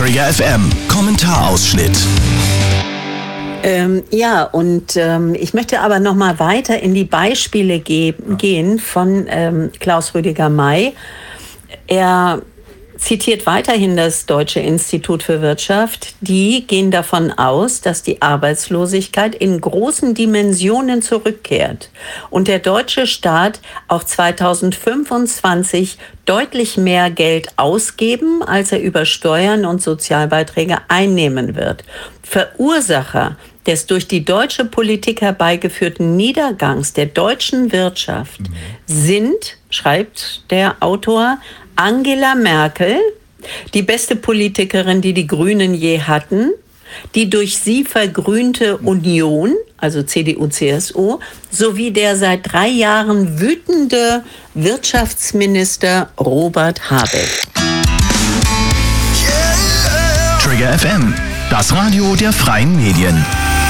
Trigger FM, Kommentarausschnitt. Ich möchte aber noch mal weiter in die Beispiele gehen von Klaus Rüdiger May. Er zitiert weiterhin das Deutsche Institut für Wirtschaft. Die gehen davon aus, dass die Arbeitslosigkeit in großen Dimensionen zurückkehrt und der deutsche Staat auch 2025 deutlich mehr Geld ausgeben, als er über Steuern und Sozialbeiträge einnehmen wird. Verursacher des durch die deutsche Politik herbeigeführten Niedergangs der deutschen Wirtschaft sind, schreibt der Autor, Angela Merkel, die beste Politikerin, die die Grünen je hatten, die durch sie vergrünte Union, also CDU, CSU, sowie der seit 3 Jahren wütende Wirtschaftsminister Robert Habeck. Trigger FM, das Radio der freien Medien.